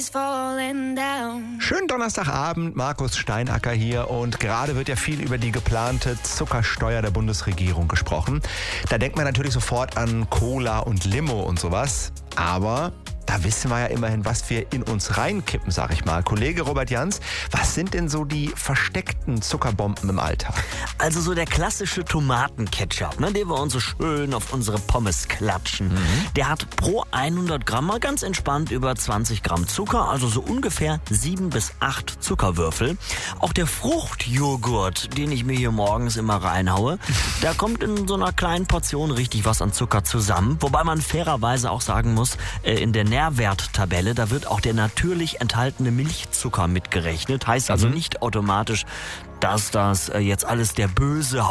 Schönen Donnerstagabend, Markus Steinacker hier und gerade wird ja viel über die geplante Zuckersteuer der Bundesregierung gesprochen. Da denkt man natürlich sofort an Cola und Limo und sowas, aber da wissen wir ja immerhin, was wir in uns reinkippen, sag ich mal. Kollege Robert Jans, was sind denn so die versteckten Zuckerbomben im Alltag? Also so der klassische Tomatenketchup, den wir uns so schön auf unsere Pommes klatschen. Der hat pro 100 Gramm mal ganz entspannt über 20 Gramm Zucker, also so ungefähr 7 bis 8 Zuckerwürfel. Auch der Fruchtjoghurt, den ich mir hier morgens immer reinhaue, da kommt in so einer kleinen Portion richtig was an Zucker zusammen. Wobei man fairerweise auch sagen muss, in der Nährwerttabelle, da wird auch der natürlich enthaltene Milchzucker mitgerechnet. Heißt also nicht automatisch, dass das jetzt alles der böse